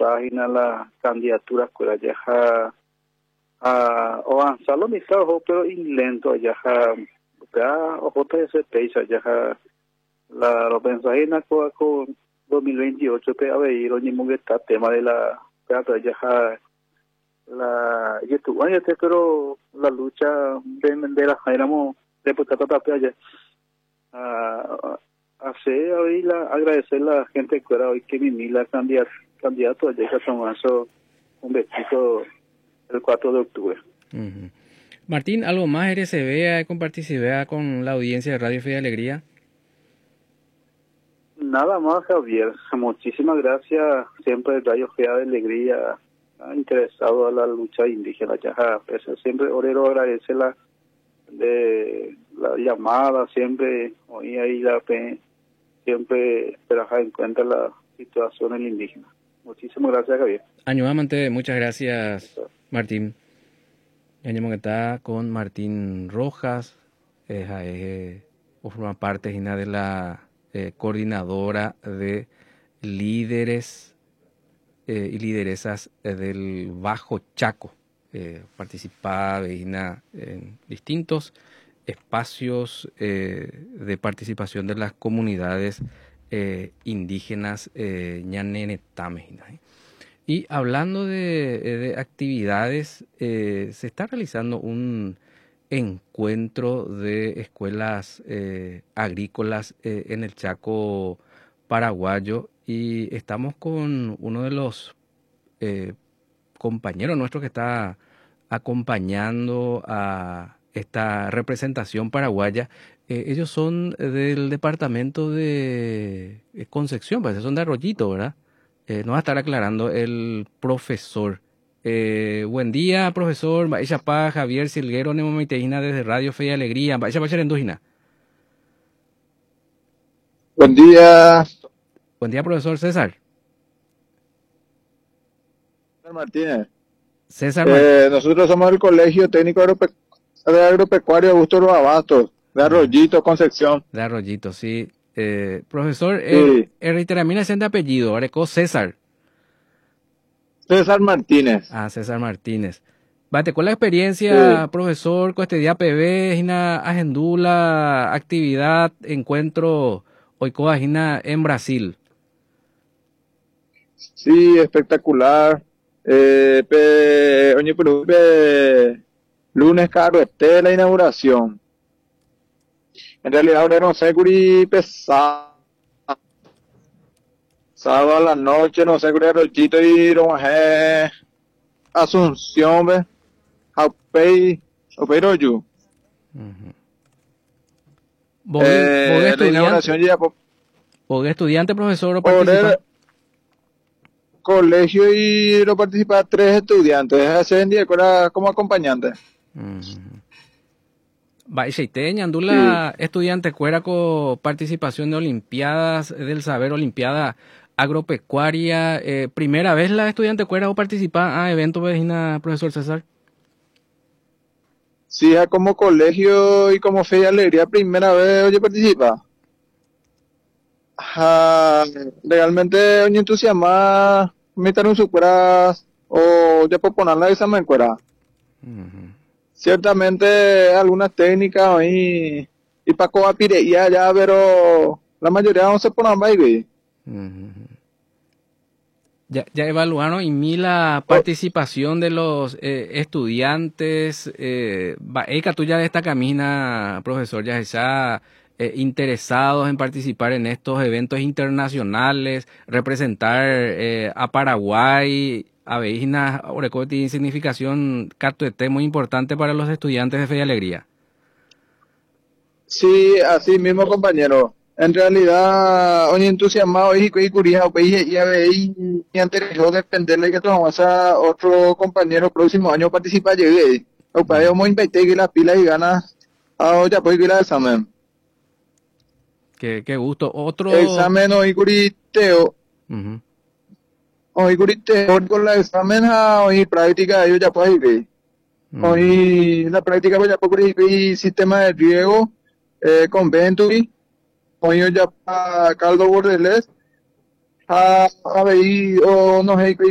página la candidatura que ya o avanzarlo mitad pero lento ya ojo te se pesa ya la lo pensáis con 2028 te habéis ni muy está tema de la ya la YouTube pero la lucha de la éramos deputado ya hace hoy agradecer a la gente que era hoy que vino la candidato a llegar a Tomaso un besito el 4 de octubre. Uh-huh. Martín, ¿algo más RCB compartir con la audiencia de Radio Fe y Alegría? Nada más, Javier. Muchísimas gracias. Siempre Radio Fe y Alegría ha interesado a la lucha indígena. Siempre Orero agradece la llamada, siempre hoy ahí siempre trabaja en cuenta la situación en indígena. Muchísimas gracias, Javier. Añuamante, muchas gracias, Martín. Añamo que está con Martín Rojas, forma parte de la coordinadora de líderes y lideresas del Bajo Chaco. Participa en distintos espacios de participación de las comunidades indígenas ñanenetame. Y hablando de actividades, se está realizando un encuentro de escuelas agrícolas en el Chaco paraguayo y estamos con uno de los compañeros nuestros que está acompañando a esta representación paraguaya. Ellos son del departamento de Concepción, parece, son de Arroyito, ¿verdad? Nos va a estar aclarando el profesor. Buen día, profesor. Baixapá, Javier Silguero, Nemomeiteína desde Radio Fe y Alegría. Baixapá, Cherendújina. Buen día. Buen día, profesor César. Martínez. César Martínez. Nosotros somos el Colegio Técnico Agropecuario Augusto Los Abastos, de Arroyito, Concepción. De Arroyito, sí. Profesor, sí. Reiteramina de apellido, arecó César. César Martínez. Ah, César Martínez. Bate, con la experiencia, sí, profesor, con este día PB, Gina Agendula, actividad, encuentro, Oicoa, Gina en Brasil. Sí, espectacular. Lunes caro esté la inauguración. En realidad ahora no sé curi pesado. Sábado a la noche no sé curi rochito y Asunción ve. Opeiroyu. ¿Vos estudiante, profesor, o participa? Colegio y lo participa 3 estudiantes, ese día como acompañante. Ñandula, sí. Estudiante cuera con participación de Olimpiadas del Saber, Olimpiada Agropecuaria. ¿Primera vez la estudiante cuera o participa a eventos, vecina, profesor César? Sí, como colegio y como Fe y Alegría, primera vez oye participa. Realmente oye entusiasma meter un superas o ya por ponerla de examen cuera. Ciertamente algunas técnicas ahí y para coapireía ya, pero la mayoría no se ponen baile. Ya evaluaron y la participación de los estudiantes. Eka, tú ya de esta camina, profesor, ya está interesados en participar en estos eventos internacionales, representar a Paraguay. Habéis una significación muy importante para los estudiantes de Fe y Alegría. Sí, así mismo, compañero. En realidad, hoy entusiasmado y curioso, y antes de dependerle que tomamos a otro compañero próximo año participa llegué. O para ello, que las pilas y ganas, ya pues que la examen. Qué gusto. Otro examen hoy curiteo. Hoy curiteo con la examen hoy práctica ellos ya pueden ir. Hoy la práctica ya puede ir sistema de riego con Venturi. Hoy ya para caldo bordeles a ver o no sé